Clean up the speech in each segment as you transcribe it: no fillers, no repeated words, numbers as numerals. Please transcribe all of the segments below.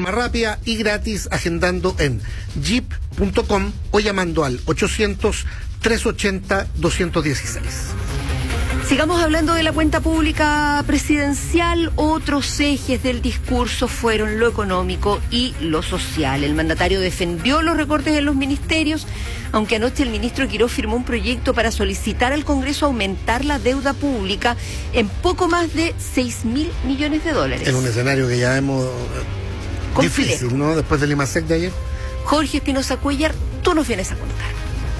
forma rápida y gratis agendando en jeep.com o llamando al 800-380-216. Sigamos hablando de la cuenta pública presidencial. Otros ejes del discurso fueron lo económico y lo social. El mandatario defendió los recortes en los ministerios, aunque anoche el ministro Quirós firmó un proyecto para solicitar al Congreso aumentar la deuda pública en poco más de 6.000 millones de dólares. En un escenario que ya hemos... difícil, ¿no? Después del IMASEC de ayer. Jorge Espinosa Cuéllar, tú nos vienes a contar.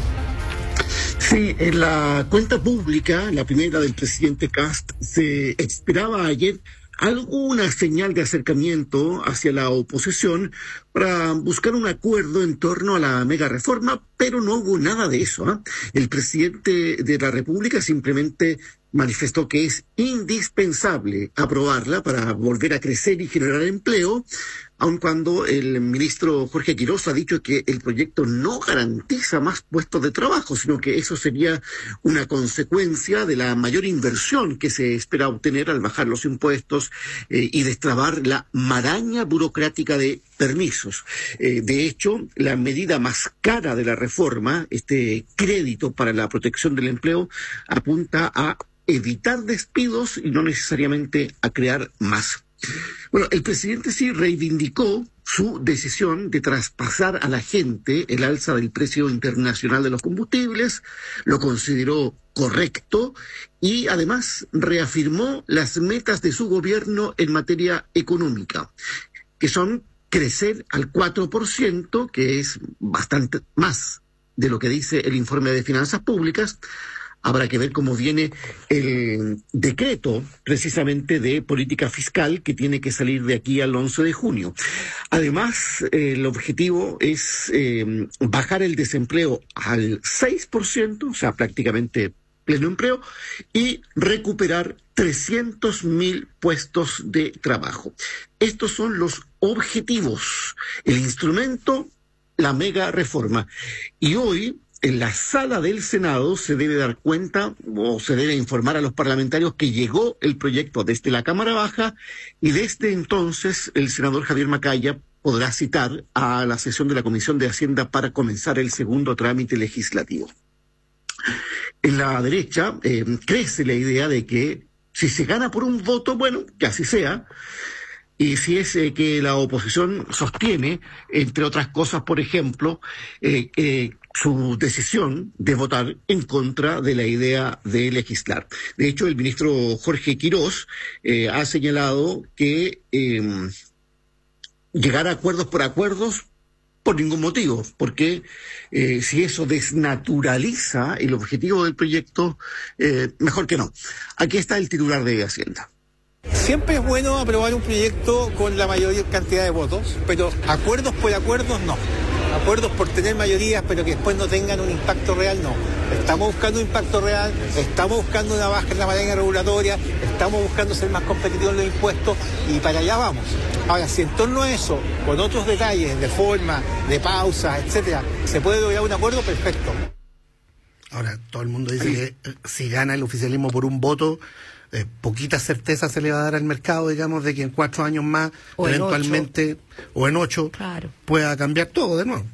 Sí, en la cuenta pública, la primera del presidente Kast, se esperaba ayer alguna señal de acercamiento hacia la oposición para buscar un acuerdo en torno a la mega reforma, pero no hubo nada de eso, ¿eh? El presidente de la República simplemente manifestó que es indispensable aprobarla para volver a crecer y generar empleo, aun cuando el ministro Jorge Quirós ha dicho que el proyecto no garantiza más puestos de trabajo, sino que eso sería una consecuencia de la mayor inversión que se espera obtener al bajar los impuestos y destrabar la maraña burocrática de permisos. De hecho, la medida más cara de la reforma, este crédito para la protección del empleo, apunta a evitar despidos y no necesariamente a crear más. Bueno, el presidente sí reivindicó su decisión de traspasar a la gente el alza del precio internacional de los combustibles, lo consideró correcto y además reafirmó las metas de su gobierno en materia económica, que son crecer al 4%, que es bastante más de lo que dice el informe de finanzas públicas. Habrá que ver cómo viene el decreto precisamente de política fiscal que tiene que salir de aquí al 11 de junio. Además, el objetivo es bajar el desempleo al 6%, o sea, prácticamente pleno empleo, y recuperar 300.000 puestos de trabajo. Estos son los objetivos, el instrumento, la mega reforma. Y hoy, en la sala del Senado se debe dar cuenta o se debe informar a los parlamentarios que llegó el proyecto desde la Cámara Baja y desde entonces el senador Javier Macaya podrá citar a la sesión de la Comisión de Hacienda para comenzar el segundo trámite legislativo. En la derecha crece la idea de que si se gana por un voto, bueno, que así sea. Y si es que la oposición sostiene, entre otras cosas, por ejemplo, su decisión de votar en contra de la idea de legislar. De hecho, el ministro Jorge Quirós ha señalado que llegar a acuerdos por ningún motivo, porque si eso desnaturaliza el objetivo del proyecto, mejor que no. Aquí está el titular de Hacienda. Siempre es bueno aprobar un proyecto con la mayor cantidad de votos, pero acuerdos por acuerdos no. Acuerdos por tener mayorías, pero que después no tengan un impacto real, no. Estamos buscando un impacto real, estamos buscando una baja en la maraña regulatoria, estamos buscando ser más competitivos en los impuestos y para allá vamos. Ahora, si en torno a eso, con otros detalles de forma, de pausa, etcétera, se puede lograr un acuerdo, perfecto. Ahora, todo el mundo dice que si gana el oficialismo por un voto, poquita certeza se le va a dar al mercado, digamos, de que en 4 años más, o eventualmente, o en 8, claro, pueda cambiar todo de nuevo.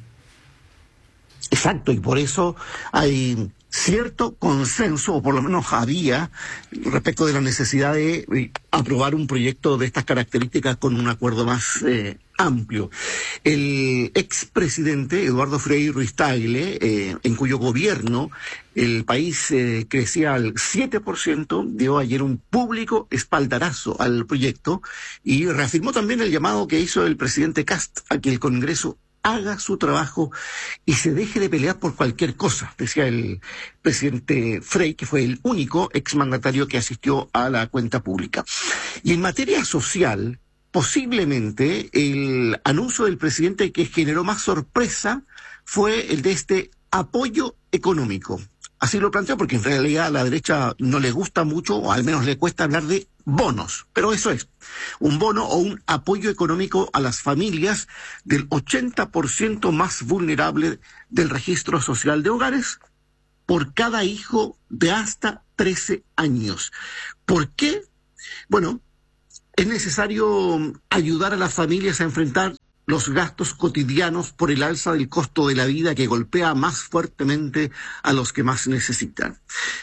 Exacto, y por eso hay cierto consenso, o por lo menos había, respecto de la necesidad de aprobar un proyecto de estas características con un acuerdo más amplio. El expresidente Eduardo Frei Ruiz-Tagle, en cuyo gobierno el país crecía al 7%, dio ayer un público espaldarazo al proyecto y reafirmó también el llamado que hizo el presidente Kast a que el Congreso haga su trabajo y se deje de pelear por cualquier cosa, decía el presidente Frei, que fue el único exmandatario que asistió a la cuenta pública. Y en materia social, posiblemente el anuncio del presidente que generó más sorpresa fue el de este apoyo económico. Así lo planteó porque en realidad a la derecha no le gusta mucho, o al menos le cuesta hablar de bonos, pero eso es, un bono o un apoyo económico a las familias del 80% más vulnerable del registro social de hogares por cada hijo de hasta 13 años. ¿Por qué? Bueno, es necesario ayudar a las familias a enfrentar los gastos cotidianos por el alza del costo de la vida que golpea más fuertemente a los que más necesitan.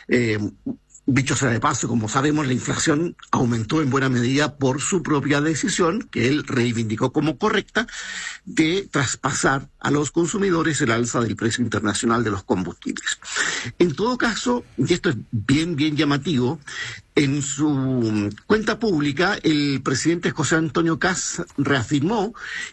Dicho sea de paso, como sabemos, la inflación aumentó en buena medida por su propia decisión, que él reivindicó como correcta, de traspasar a los consumidores el alza del precio internacional de los combustibles. En todo caso, y esto es bien llamativo, en su cuenta pública, el presidente José Antonio Kast reafirmó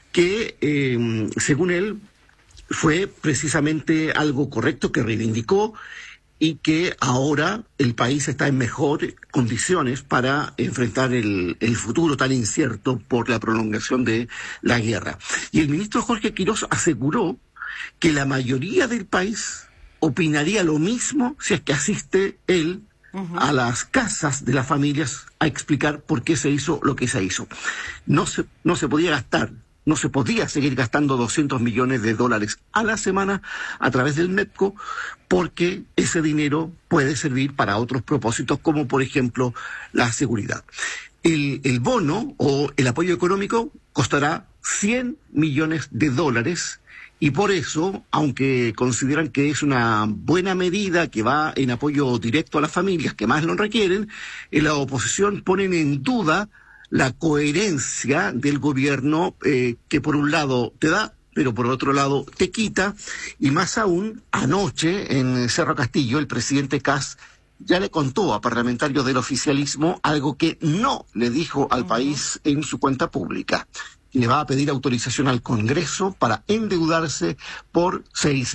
que, según él, fue precisamente algo correcto que reivindicó, y que ahora el país está en mejores condiciones para enfrentar el futuro tan incierto por la prolongación de la guerra. Y el ministro Jorge Quirós aseguró que la mayoría del país opinaría lo mismo si es que asiste él a las casas de las familias a explicar por qué se hizo lo que se hizo. No se podía seguir gastando $200 millones a la semana a través del MEPCO, porque ese dinero puede servir para otros propósitos, como por ejemplo la seguridad. El bono o el apoyo económico costará $100 millones, y por eso, aunque consideran que es una buena medida que va en apoyo directo a las familias que más lo requieren, en la oposición ponen en duda la coherencia del gobierno, que por un lado te da, pero por otro lado te quita, y más aún, anoche en Cerro Castillo el presidente Kast ya le contó a parlamentarios del oficialismo algo que no le dijo al país en su cuenta pública. Le va a pedir autorización al Congreso para endeudarse por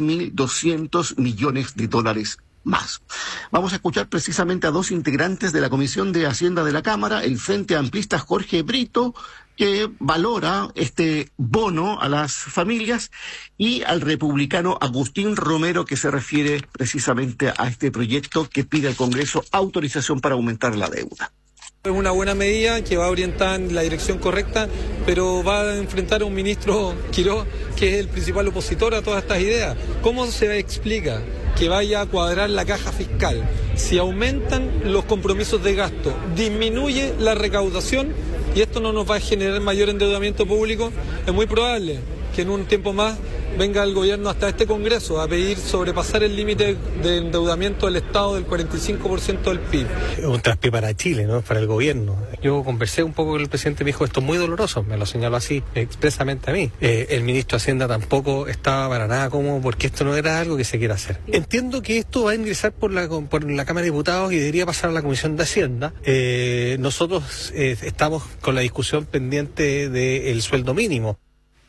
$6.200 millones más. Vamos a escuchar precisamente a dos integrantes de la Comisión de Hacienda de la Cámara, el Frente Amplista Jorge Brito, que valora este bono a las familias, y al republicano Agustín Romero, que se refiere precisamente a este proyecto que pide al Congreso autorización para aumentar la deuda. Es una buena medida que va orientada en la dirección correcta, pero va a enfrentar a un ministro Quirós que es el principal opositor a todas estas ideas. ¿Cómo se explica que vaya a cuadrar la caja fiscal si aumentan los compromisos de gasto, disminuye la recaudación y esto no nos va a generar mayor endeudamiento público? Es muy probable que en un tiempo más venga el gobierno hasta este Congreso a pedir sobrepasar el límite de endeudamiento del Estado del 45% del PIB. Un traspié para Chile, ¿no? Para el gobierno. Yo conversé un poco con el presidente, me dijo, esto es muy doloroso, me lo señaló así expresamente a mí. El ministro de Hacienda tampoco estaba para nada cómodo, porque esto no era algo que se quiera hacer. Entiendo que esto va a ingresar por la Cámara de Diputados y debería pasar a la Comisión de Hacienda. Nosotros estamos con la discusión pendiente del sueldo mínimo.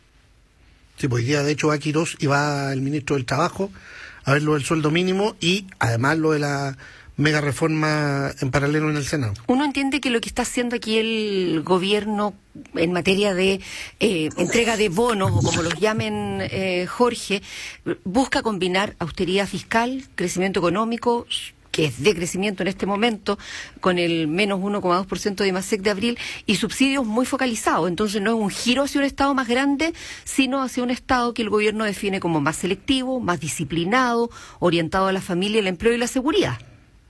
Sí, pues hoy día de hecho va Quirós y va el ministro del Trabajo a ver lo del sueldo mínimo y además lo de la mega reforma en paralelo en el Senado. Uno entiende que lo que está haciendo aquí el gobierno en materia de entrega de bonos, o como los llamen, Jorge, busca combinar austeridad fiscal, crecimiento económico, que es de crecimiento en este momento, con el menos 1,2% de IMASEC de abril, y subsidios muy focalizados. Entonces no es un giro hacia un Estado más grande, sino hacia un Estado que el gobierno define como más selectivo, más disciplinado, orientado a la familia, el empleo y la seguridad.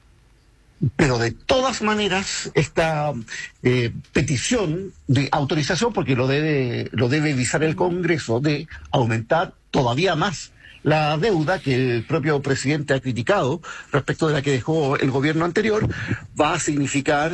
Pero de todas maneras, esta petición de autorización, porque lo debe visar el Congreso, de aumentar todavía más la deuda que el propio presidente ha criticado respecto de la que dejó el gobierno anterior, va a significar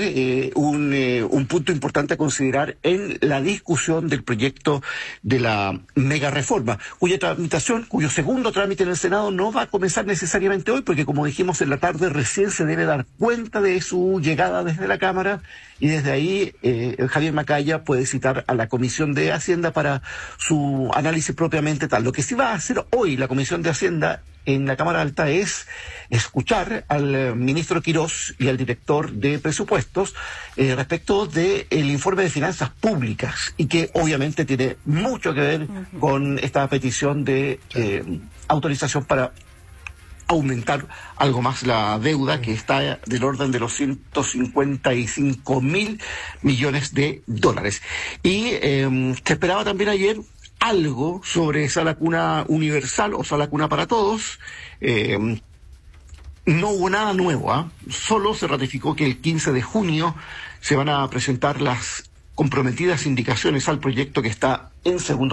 un punto importante a considerar en la discusión del proyecto de la mega reforma, cuyo segundo trámite en el Senado no va a comenzar necesariamente hoy, porque como dijimos en la tarde, recién se debe dar cuenta de su llegada desde la Cámara, y desde ahí Javier Macaya puede citar a la Comisión de Hacienda para su análisis propiamente tal. Lo que sí va a hacer hoy la Comisión de Hacienda en la Cámara Alta es escuchar al ministro Quirós y al director de presupuestos respecto del informe de finanzas públicas, y que obviamente tiene mucho que ver con esta petición de autorización para aumentar algo más la deuda, que está del orden de los $155.000 millones. Y se esperaba también ayer algo sobre sala cuna universal o sala cuna para todos. No hubo nada nuevo, solo se ratificó que el 15 de junio se van a presentar las comprometidas indicaciones al proyecto, que está en segundo